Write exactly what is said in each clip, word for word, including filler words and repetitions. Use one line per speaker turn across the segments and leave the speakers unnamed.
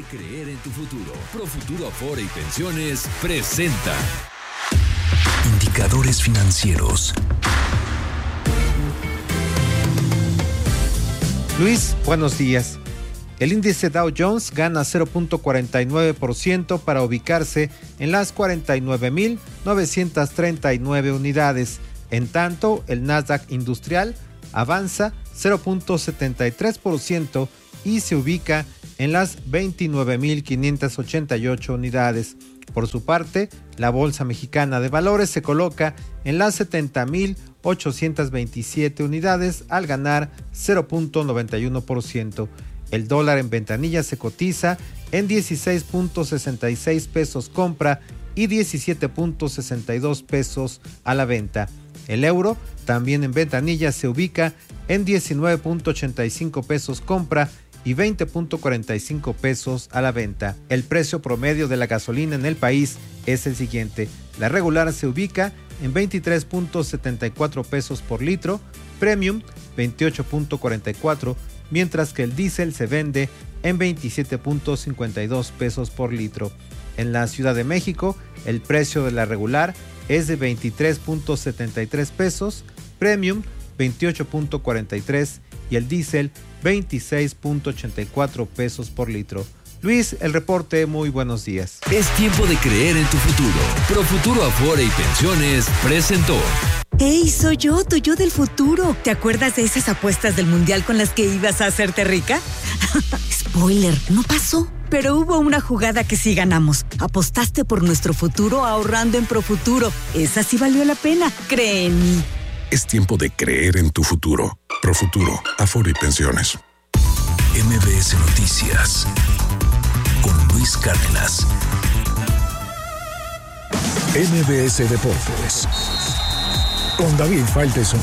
de creer en tu futuro. Profuturo Afore y Pensiones presenta Indicadores Financieros.
Luis, buenos días. El índice Dow Jones gana cero punto cuarenta y nueve por ciento para ubicarse en las cuarenta y nueve mil novecientas treinta y nueve unidades. En tanto, el Nasdaq Industrial avanza cero punto setenta y tres por ciento y se ubica en las veintinueve mil quinientas ochenta y ocho unidades. Por su parte, la Bolsa Mexicana de Valores se coloca en las setenta mil ochocientas veintisiete unidades al ganar cero punto noventa y uno por ciento. El dólar en ventanilla se cotiza en dieciséis punto sesenta y seis pesos compra y diecisiete punto sesenta y dos pesos a la venta. El euro también en ventanilla se ubica en diecinueve punto ochenta y cinco pesos compra y veinte punto cuarenta y cinco pesos a la venta. El precio promedio de la gasolina en el país es el siguiente. La regular se ubica en veintitrés punto setenta y cuatro pesos por litro, premium veintiocho punto cuarenta y cuatro, mientras que el diésel se vende en veintisiete punto cincuenta y dos pesos por litro. En la Ciudad de México, el precio de la regular es de veintitrés punto setenta y tres pesos, premium veintiocho punto cuarenta y tres y el diésel veintiséis punto ochenta y cuatro pesos por litro. Luis, el reporte, muy buenos días.
Es tiempo de creer en tu futuro. Profuturo Afore y Pensiones presentó.
¡Hey, soy yo, tu yo del futuro! ¿Te acuerdas de esas apuestas del mundial con las que ibas a hacerte rica? Spoiler, no pasó. Pero hubo una jugada que sí ganamos. Apostaste por nuestro futuro ahorrando en Profuturo. Esa sí valió la pena, cree en mí.
Es tiempo de creer en tu futuro. Profuturo, Afore y Pensiones.
M B S Noticias con Luis Cárdenas.
M B S Deportes con David Faitelson.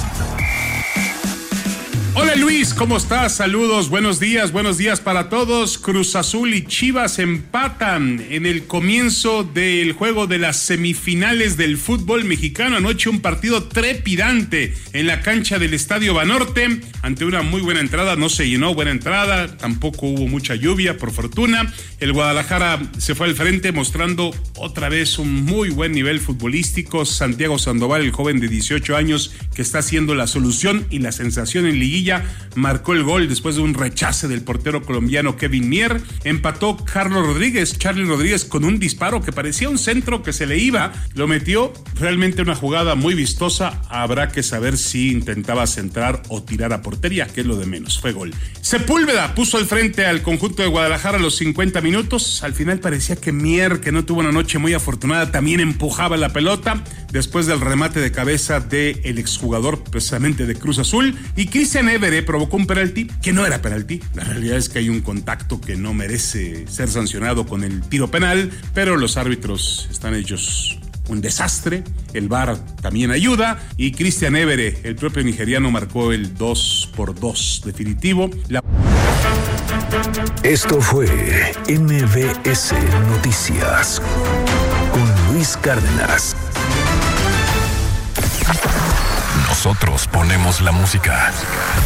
Hola Luis, ¿cómo estás? Saludos, buenos días, buenos días para todos. Cruz Azul y Chivas empatan en el comienzo del juego de las semifinales del fútbol mexicano. Anoche un partido trepidante en la cancha del Estadio Banorte, ante una muy buena entrada, no se llenó, buena entrada, tampoco hubo mucha lluvia, por fortuna. El Guadalajara se fue al frente mostrando otra vez un muy buen nivel futbolístico. Santiago Sandoval, el joven de dieciocho años que está siendo la solución y la sensación en liguilla, marcó el gol después de un rechace del portero colombiano Kevin Mier. Empató Carlos Rodríguez, Charlie Rodríguez, con un disparo que parecía un centro que se le iba, lo metió. Realmente una jugada muy vistosa. Habrá que saber si intentaba centrar o tirar a portería, que es lo de menos, fue gol. Sepúlveda puso al frente al conjunto de Guadalajara a los cincuenta minutos. Al final parecía que Mier, que no tuvo una noche muy afortunada, también empujaba la pelota después del remate de cabeza del exjugador precisamente de Cruz Azul. Y Cristian Évere provocó un penalti que no era penalti. La realidad es que hay un contacto que no merece ser sancionado con el tiro penal, pero los árbitros están hechos un desastre. El V A R también ayuda y Cristian Évere, el propio nigeriano, marcó el dos por dos definitivo. La...
Esto fue M B S Noticias con Luis Cárdenas. Nosotros ponemos la música.